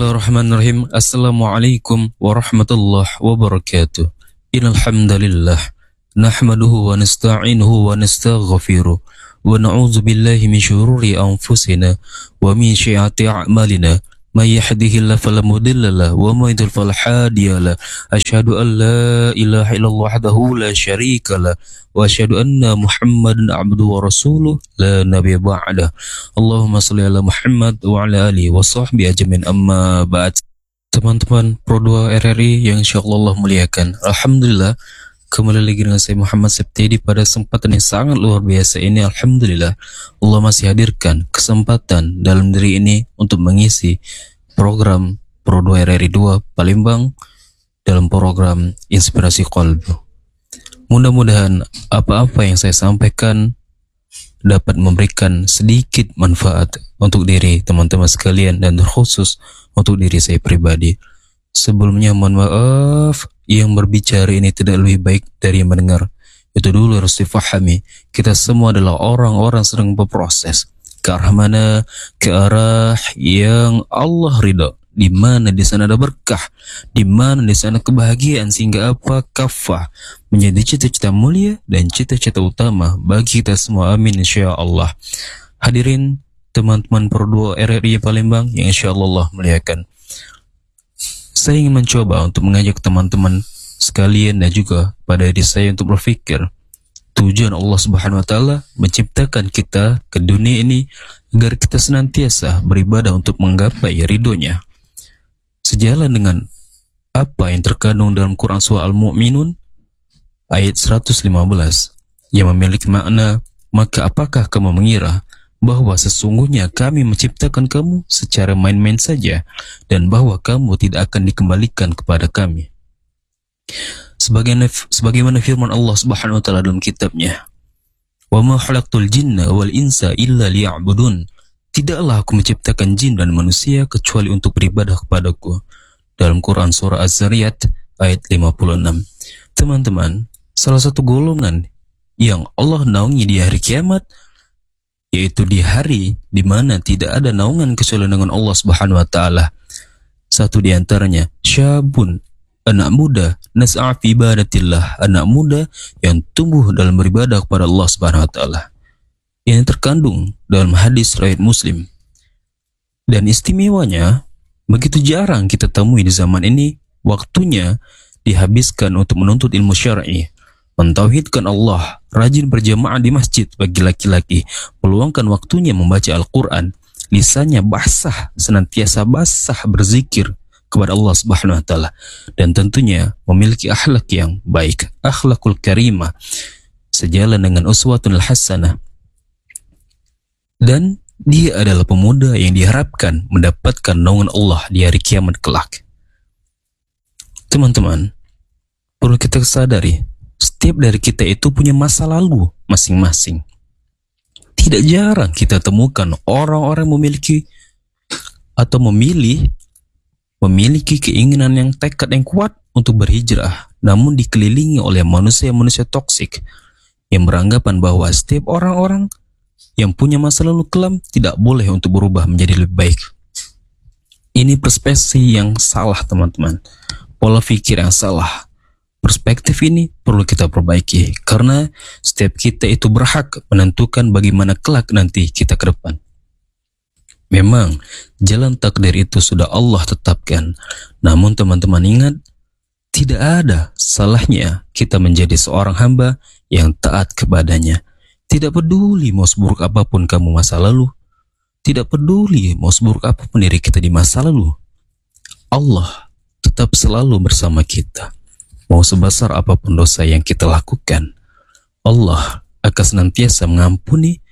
Bismillahirrahmanirrahim. Assalamualaikum warahmatullahi wabarakatuh. Innal hamdalillah nahmaduhu wa nasta'inuhu wa nastaghfiruh wa na'udzu billahi min syururi anfusina wa min sayyiati a'malina. May yahdihillahu fala mudilla lahu wa may yudlil fala hadiya lahu. Asyhadu an la ilaha illallah wahdahu la syarika lahu wa asyhadu anna Muhammadan abduhu wa rasuluh la nabiyya ba'dah. Allahumma shalli ala Muhammad wa ala alihi wa sahbihi ajmain, amma ba'd. Teman-teman Pro2 RRI yang insyaallah Allah muliakan, alhamdulillah kembali lagi dengan saya Muhammad Septiadi pada kesempatan yang sangat luar biasa ini. Alhamdulillah Allah masih hadirkan kesempatan dalam diri ini untuk mengisi program Pro2 RRI 2 Palembang dalam program Inspirasi Qalbu. Mudah-mudahan apa-apa yang saya sampaikan dapat memberikan sedikit manfaat untuk diri teman-teman sekalian dan terkhusus untuk diri saya pribadi. Sebelumnya mohon maaf, yang berbicara ini tidak lebih baik dari yang mendengar. Itu dulu harus difahami. Kita semua adalah orang-orang sedang berproses ke arah mana? Ke arah yang Allah ridha, di mana di sana ada berkah, di mana di sana kebahagiaan, sehingga apa? Kafah menjadi cita-cita mulia dan cita-cita utama bagi kita semua. Amin insyaallah. Hadirin teman-teman Pro2 RRI Palembang yang insyaallah Allah muliakan. Saya ingin mencoba untuk mengajak teman-teman sekalian dan juga pada diri saya untuk berpikir tujuan Allah Subhanahu wa taala menciptakan kita ke dunia ini agar kita senantiasa beribadah untuk menggapai ridhonya. Sejalan dengan apa yang terkandung dalam Quran surah Al-Mu'minun ayat 115 yang memiliki makna, maka apakah kamu mengira bahwa sesungguhnya kami menciptakan kamu secara main-main saja dan bahwa kamu tidak akan dikembalikan kepada kami. Sebagaimana firman Allah Subhanahu wa taala dalam kitabnya, "Wa ma khalaqtul jinna wal insa illa liya'budun." Tidaklah aku menciptakan jin dan manusia kecuali untuk beribadah kepadaku. Dalam Quran surah Az-Zariyat ayat 56. Teman-teman, salah satu golongan yang Allah naungi di hari kiamat, yaitu di hari di mana tidak ada naungan kecuali dengan Allah Subhanahu wa taala. Satu di antaranya syabun, anak muda, nas'a fi ibadatillah, anak muda yang tumbuh dalam beribadah kepada Allah Subhanahu wa taala. Yang terkandung dalam hadis riwayat Muslim. Dan istimewanya begitu jarang kita temui di zaman ini. Waktunya dihabiskan untuk menuntut ilmu syar'i, mentauhidkan Allah, rajin berjamaah di masjid bagi laki-laki, meluangkan waktunya membaca Al-Quran, lisannya basah, senantiasa basah berzikir kepada Allah Subhanahu wa taala, dan tentunya memiliki akhlak yang baik, akhlakul karimah, sejalan dengan uswatul hasanah. Dan dia adalah pemuda yang diharapkan mendapatkan naungan Allah di hari kiamat kelak. Teman-teman, perlu kita sadari, setiap dari kita itu punya masa lalu masing-masing. Tidak jarang kita temukan orang-orang memiliki atau memiliki keinginan yang tekad yang kuat untuk berhijrah, namun dikelilingi oleh manusia-manusia toksik yang beranggapan bahwa setiap orang-orang yang punya masa lalu kelam tidak boleh untuk berubah menjadi lebih baik. Ini perspektif yang salah, teman-teman. Pola pikir yang salah. Perspektif ini perlu kita perbaiki, karena setiap kita itu berhak menentukan bagaimana kelak nanti kita ke depan. Memang jalan takdir itu sudah Allah tetapkan, namun teman-teman ingat, tidak ada salahnya kita menjadi seorang hamba yang taat kepadanya. Tidak peduli mau seburuk apapun kamu masa lalu, tidak peduli mau seburuk apapun diri kita di masa lalu, Allah tetap selalu bersama kita. Mau sebesar apapun dosa yang kita lakukan, Allah akan senantiasa mengampuni,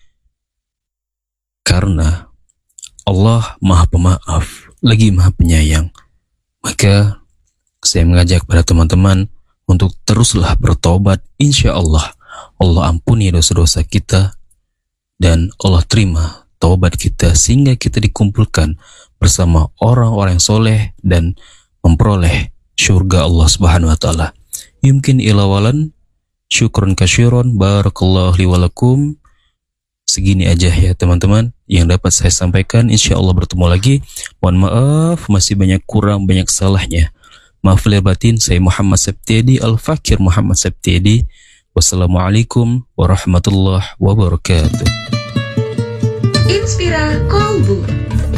karena Allah Maha Pemaaf lagi Maha Penyayang. Maka saya mengajak pada teman-teman untuk teruslah bertobat. Insya Allah Allah ampuni dosa-dosa kita dan Allah terima taubat kita, sehingga kita dikumpulkan bersama orang-orang yang soleh dan memperoleh syurga Allah Subhanahu wa taala. Yumkin ilawalan, syukran kasyiron, barakallahu li walakum. segini aja ya teman-teman yang dapat saya sampaikan. Insya Allah bertemu lagi. Mohon maaf masih banyak kurang, banyak salahnya. Maaf lahir batin. Saya Muhammad Septiadi, Al-Fakir Muhammad Septiadi. Wassalamualaikum warahmatullahi wabarakatuh. Inspira Kolbu.